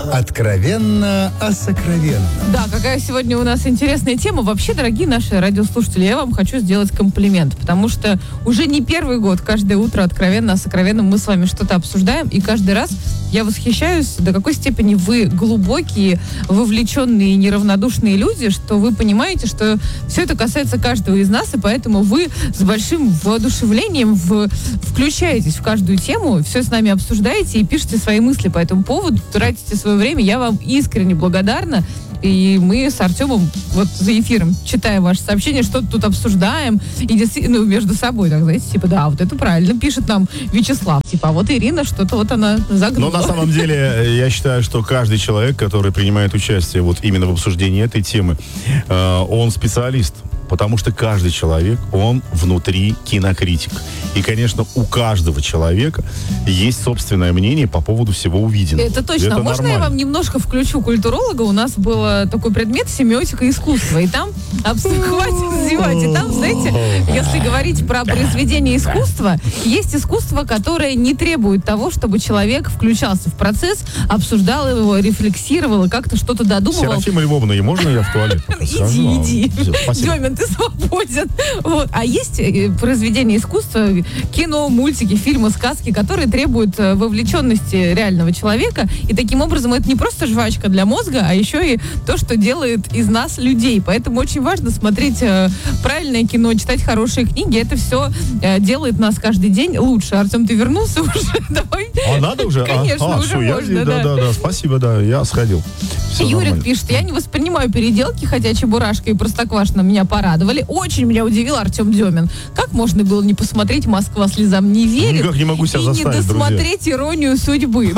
Откровенно о сокровенном. Да, какая сегодня у нас интересная тема. Вообще, дорогие наши радиослушатели, я вам хочу сделать комплимент, потому что уже не первый год, каждое утро откровенно о сокровенном мы с вами что-то обсуждаем, и каждый раз я восхищаюсь, до какой степени вы глубокие, вовлеченные, неравнодушные люди, что вы понимаете, что все это касается каждого из нас, и поэтому вы с большим воодушевлением включаетесь в каждую тему, все с нами обсуждаете и пишете свои мысли по этому поводу, тратите свое время. Я вам искренне благодарна. И мы с Артемом вот за эфиром, читая ваши сообщения, что-то тут обсуждаем. И действительно, между собой, так, знаете, типа, да, вот это правильно пишет нам Вячеслав. Типа, а вот Ирина что-то вот она загнула. Но на самом деле, я считаю, что каждый человек, который принимает участие вот именно в обсуждении этой темы, он специалист. Потому что каждый человек, он внутри кинокритик. И, конечно, у каждого человека есть собственное мнение по поводу всего увиденного. Это точно. Это можно нормально. Я вам немножко включу культуролога? У нас был такой предмет семиотика искусства. И там, хватит зевать, и там, знаете, если говорить про произведение искусства, есть искусство, которое не требует того, чтобы человек включался в процесс, обсуждал его, рефлексировал и как-то что-то додумывал. Серафима Львовна, и можно я в туалет? Иди. Спасибо. Демин, ты свободен. Вот. А есть произведения искусства, кино, мультики, фильмы, сказки, которые требуют вовлеченности реального человека. И таким образом это не просто жвачка для мозга, а еще и то, что делает из нас людей. Поэтому очень важно смотреть правильное кино, читать хорошие книги. Это все делает нас каждый день лучше. Артем, ты вернулся уже? Давай. А надо уже? Конечно, уже можно. Да, спасибо, я сходил. Все Юрик нормально. пишет, я не воспринимаю переделки, хотя Чебурашка и Простоквашино меня порадовали. Очень меня удивил Артем Демин. Как можно было не посмотреть «Москва слезам не верит» Никак не могу себя и заставить, не досмотреть «Иронию судьбы».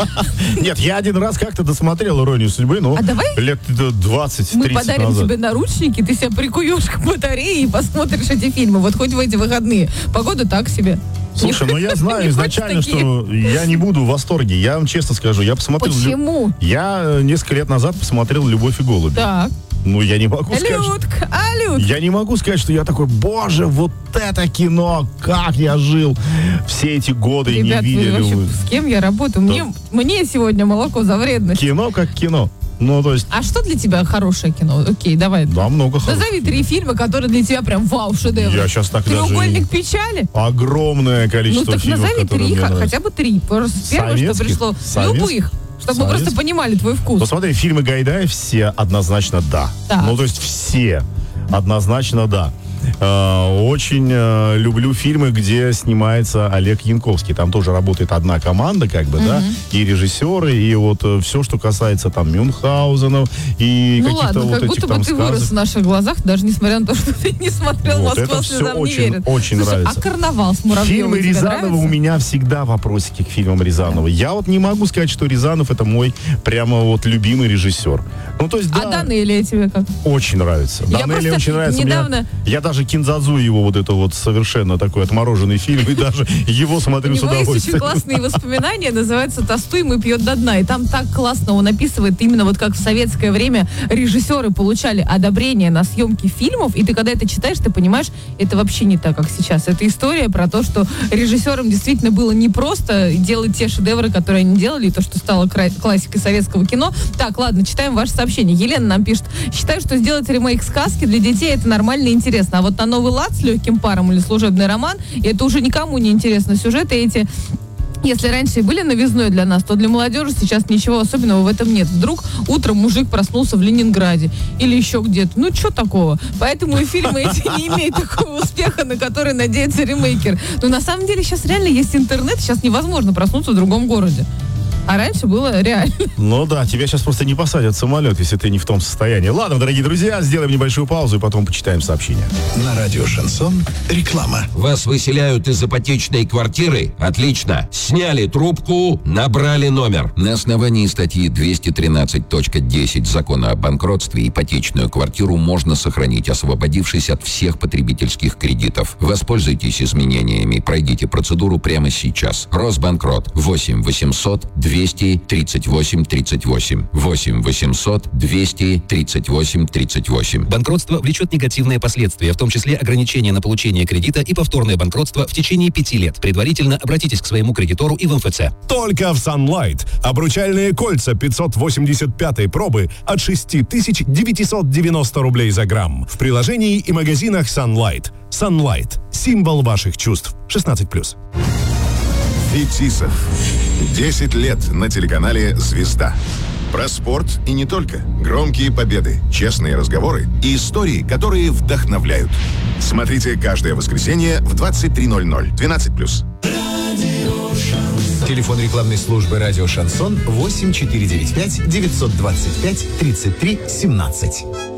Нет, я один раз как-то досмотрел «Иронию судьбы», но давай лет 20-30 мы подарим назад. тебе наручники, ты себя прикуешь к батарее и посмотришь эти фильмы. Вот хоть в эти выходные. Погода так себе. Слушай, ну я знаю изначально, что я не буду в восторге. Я вам честно скажу, я посмотрел... Почему? Я несколько лет назад посмотрел «Любовь и голуби». Так. Ну, я не могу сказать... Людка, Я не могу сказать, что я такой, боже, вот это кино, как я жил все эти годы и Ребят, не видели. вообще, с кем я работаю? Мне сегодня молоко за вредность. Кино как кино. Ну, то есть... А что для тебя хорошее кино? Окей, давай. Да, много хороших. Назови 3 фильма, которые для тебя прям вау, шедевр. Я сейчас так «Треугольник даже... печали». Огромное количество так фильмов, назови которые 3, мне нравятся. хотя бы 3. Просто первое, что пришло. Любых. Чтобы мы просто понимали твой вкус. Ну, смотри, фильмы Гайдая все однозначно да. Так. Ну, то есть все однозначно да. Очень люблю фильмы, где снимается Олег Янковский. Там тоже работает одна команда, как бы, да, и режиссеры, и вот все, что касается там Мюнхгаузенов и ну каких-то ладно, вот как этих будто там бы ты вырос сказок. в наших глазах, даже несмотря на то, что ты не смотрел Вот, «Москва это все слезам не очень, верит». очень Слушай, нравится. а «Карнавал» с Муравьевым Фильмы тебе Рязанова нравятся? у меня всегда вопросики к фильмам Рязанова. Я вот не могу сказать, что Рязанов это мой прямо вот любимый режиссер. Ну, то есть, да, А «Данелия» тебе как? очень нравится. Я Данелия просто очень нравится. недавно- Я даже «Кинзадзу» его вот это вот совершенно такой отмороженный фильм, и даже его У смотрю с него есть очень удовольствием. классные воспоминания, называется «Тостуем и пьет до дна». И там так классно он описывает именно вот как в советское время режиссеры получали одобрение на съемки фильмов, и ты когда это читаешь, ты понимаешь, это вообще не так, как сейчас. Это история про то, что режиссерам действительно было не просто делать те шедевры, которые они делали, и то, что стало классикой советского кино. Так, ладно, читаем ваше сообщение. Елена нам пишет: считаю, что сделать ремейк сказки для детей это нормально и интересно. А вот на новый лад с легким паром или служебный роман, это уже никому не интересно. Сюжеты эти, если раньше и были новизной для нас, то для молодежи сейчас ничего особенного в этом нет. Вдруг утром мужик проснулся в Ленинграде или еще где-то. Ну, что такого? Поэтому и фильмы эти не имеют такого успеха, на который надеется ремейкер. Но на самом деле сейчас реально есть интернет, сейчас невозможно проснуться в другом городе. А раньше было реально. Ну да, тебя сейчас просто не посадят в самолет, если ты не в том состоянии. Ладно, дорогие друзья, сделаем небольшую паузу и потом почитаем сообщения. На радио «Шансон» реклама. Вас выселяют из ипотечной квартиры? Отлично. Сняли трубку, набрали номер. На основании статьи 213.10 Закона о банкротстве ипотечную квартиру можно сохранить, освободившись от всех потребительских кредитов. Воспользуйтесь изменениями, пройдите процедуру прямо сейчас. Росбанкрот 8 800 200 238 38. 8 800 238 38. Банкротство влечет негативные последствия, в том числе ограничение на получение кредита и повторное банкротство в течение 5 лет. Предварительно обратитесь к своему кредитору и в МФЦ. Только в Sunlight. Обручальные кольца 585 пробы от 6990 рублей за грамм. В приложении и магазинах Sunlight. Sunlight. Символ ваших чувств. 16+. Фетисов. 10 лет на телеканале «Звезда». Про спорт и не только. Громкие победы, честные разговоры и истории, которые вдохновляют. Смотрите каждое воскресенье в 23:00. 12+. Телефон рекламной службы «Радио Шансон» 8495 925 33 17.